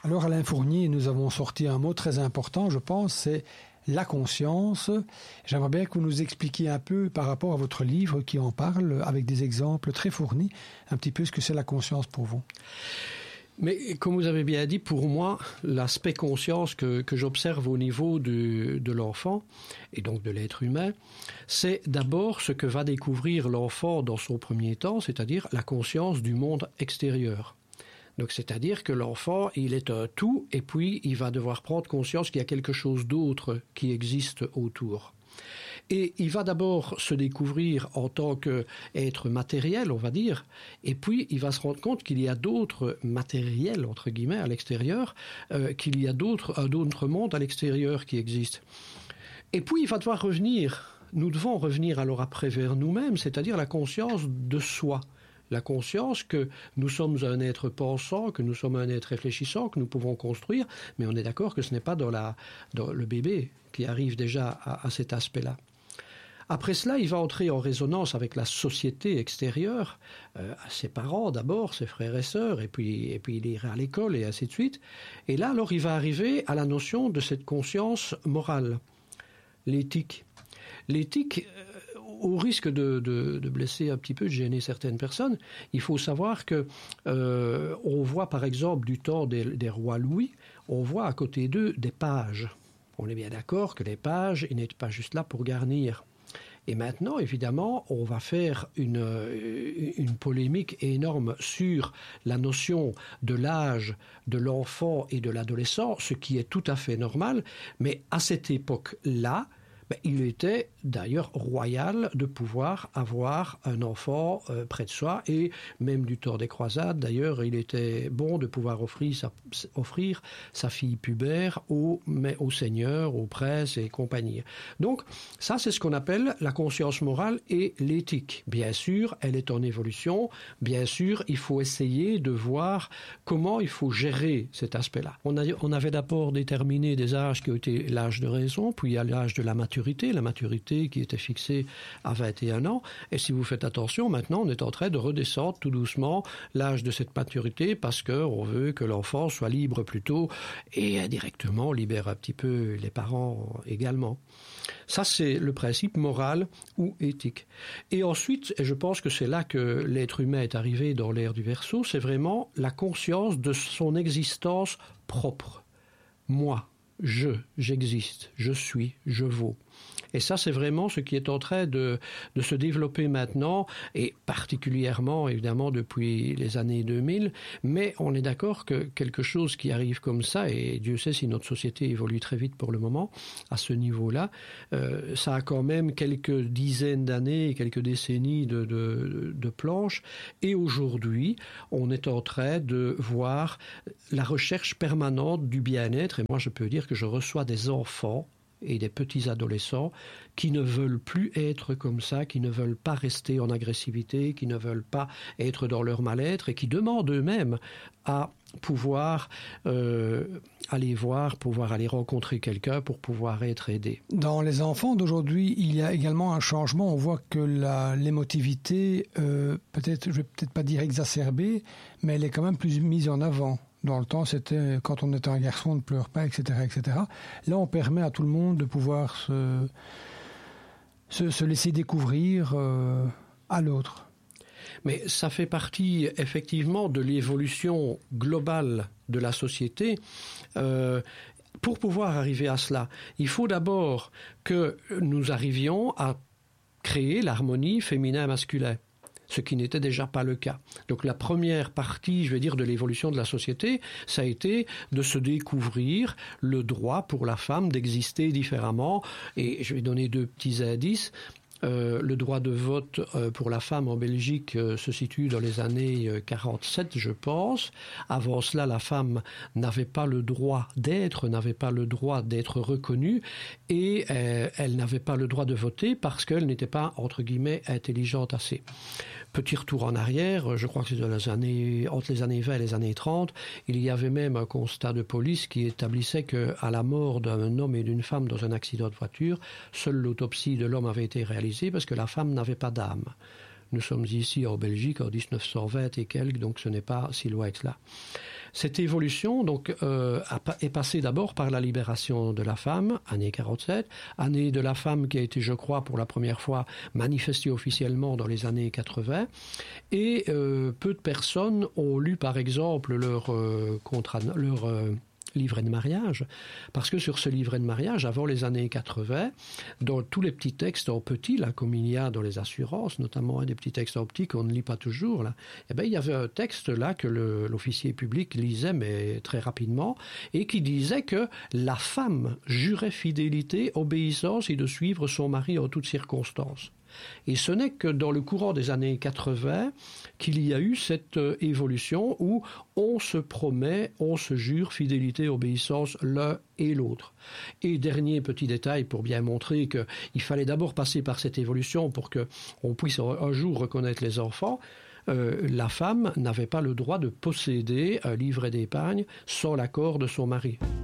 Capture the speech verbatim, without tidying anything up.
Alors Alain Fournier, nous avons sorti un mot très important, je pense, c'est la conscience. J'aimerais bien que vous nous expliquiez un peu par rapport à votre livre qui en parle, avec des exemples très fournis, un petit peu ce que c'est la conscience pour vous. Mais comme vous avez bien dit, pour moi, l'aspect conscience que, que j'observe au niveau de, de l'enfant, et donc de l'être humain, c'est d'abord ce que va découvrir l'enfant dans son premier temps, c'est-à-dire la conscience du monde extérieur. Donc, c'est-à-dire que l'enfant, il est un tout, et puis il va devoir prendre conscience qu'il y a quelque chose d'autre qui existe autour. Et il va d'abord se découvrir en tant qu'être matériel, on va dire, et puis il va se rendre compte qu'il y a d'autres matériels, entre guillemets, à l'extérieur, euh, qu'il y a d'autres, un autre monde à l'extérieur qui existe. Et puis il va devoir revenir, nous devons revenir alors après vers nous-mêmes, c'est-à-dire la conscience de soi. La conscience que nous sommes un être pensant, que nous sommes un être réfléchissant, que nous pouvons construire, mais on est d'accord que ce n'est pas dans, la, dans le bébé qui arrive déjà à, à cet aspect-là. Après cela, il va entrer en résonance avec la société extérieure, euh, ses parents d'abord, ses frères et sœurs, et puis, et puis il ira à l'école et ainsi de suite. Et là, alors, il va arriver à la notion de cette conscience morale, l'éthique. L'éthique, euh, au risque de, de, de blesser un petit peu, de gêner certaines personnes, il faut savoir que euh, on voit par exemple du temps des, des rois Louis, on voit à côté d'eux des pages. On est bien d'accord que les pages, ils n'étaient pas juste là pour garnir. Et maintenant, évidemment, on va faire une, une polémique énorme sur la notion de l'âge de l'enfant et de l'adolescent, ce qui est tout à fait normal, mais à cette époque-là, ben, il était d'ailleurs royal de pouvoir avoir un enfant euh, près de soi, et même du temps des croisades, d'ailleurs, il était bon de pouvoir offrir sa, offrir sa fille pubère aux, mais aux seigneurs, aux princes et compagnie. Donc, ça, c'est ce qu'on appelle la conscience morale et l'éthique. Bien sûr, elle est en évolution. Bien sûr, il faut essayer de voir comment il faut gérer cet aspect-là. On, a, on avait d'abord déterminé des âges qui ont été l'âge de raison, puis il y a l'âge de la maturité, la maturité qui était fixée à vingt et un ans. Et si vous faites attention, maintenant, on est en train de redescendre tout doucement l'âge de cette maturité parce qu'on veut que l'enfant soit libre plus tôt et indirectement libère un petit peu les parents également. Ça, c'est le principe moral ou éthique. Et ensuite, et je pense que c'est là que l'être humain est arrivé dans l'ère du Verseau, c'est vraiment la conscience de son existence propre. Moi, je, j'existe, je suis, je vaux. Et ça, c'est vraiment ce qui est en train de, de se développer maintenant, et particulièrement, évidemment, depuis les années deux mille. Mais on est d'accord que quelque chose qui arrive comme ça, et Dieu sait si notre société évolue très vite pour le moment, à ce niveau-là, euh, ça a quand même quelques dizaines d'années, quelques décennies de, de, de planches. Et aujourd'hui, on est en train de voir la recherche permanente du bien-être. Et moi, je peux dire que je reçois des enfants et des petits adolescents qui ne veulent plus être comme ça, qui ne veulent pas rester en agressivité, qui ne veulent pas être dans leur mal-être et qui demandent eux-mêmes à pouvoir euh, aller voir, pouvoir aller rencontrer quelqu'un pour pouvoir être aidé. Dans les enfants d'aujourd'hui, il y a également un changement. On voit que la, l'émotivité, euh, peut-être, je vais peut-être pas dire exacerbée, mais elle est quand même plus mise en avant. Dans le temps, c'était quand on était un garçon, on ne pleure pas, et cetera, et cetera. Là, on permet à tout le monde de pouvoir se, se, se laisser découvrir euh, à l'autre. Mais ça fait partie, effectivement, de l'évolution globale de la société. Euh, pour pouvoir arriver à cela, il faut d'abord que nous arrivions à créer l'harmonie féminin-masculin, ce qui n'était déjà pas le cas. Donc la première partie, je vais dire, de l'évolution de la société, ça a été de se découvrir le droit pour la femme d'exister différemment. Et je vais donner deux petits indices. Euh, le droit de vote euh, pour la femme en Belgique euh, se situe dans les années euh, quarante-sept, je pense. Avant cela, la femme n'avait pas le droit d'être, n'avait pas le droit d'être reconnue, et euh, elle n'avait pas le droit de voter parce qu'elle n'était pas, entre guillemets, intelligente assez. Petit retour en arrière, je crois que c'est dans les années, entre les années vingt et les années trente, il y avait même un constat de police qui établissait qu'à la mort d'un homme et d'une femme dans un accident de voiture, seule l'autopsie de l'homme avait été réalisée parce que la femme n'avait pas d'âme. Nous sommes ici en Belgique en dix-neuf cent vingt et quelques, donc ce n'est pas si loin que cela. Cette évolution donc, euh, est passée d'abord par la libération de la femme, année quarante-sept, année de la femme qui a été, je crois, pour la première fois manifestée officiellement dans les années quatre-vingts. Et euh, peu de personnes ont lu, par exemple, leur, euh, contrat, leur euh, livret de mariage, parce que sur ce livret de mariage, avant les années quatre-vingts, dans tous les petits textes en petit, là, comme il y a dans les assurances, notamment hein, des petits textes en petit qu'on ne lit pas toujours, là, eh ben, il y avait un texte là que le, l'officier public lisait, mais très rapidement, et qui disait que la femme jurait fidélité, obéissance et de suivre son mari en toutes circonstances. Et ce n'est que dans le courant des années quatre-vingts qu'il y a eu cette évolution où on se promet, on se jure fidélité, obéissance l'un et l'autre. Et dernier petit détail pour bien montrer qu'il fallait d'abord passer par cette évolution pour qu'on puisse un jour reconnaître les enfants. Euh, la femme n'avait pas le droit de posséder un livret d'épargne sans l'accord de son mari.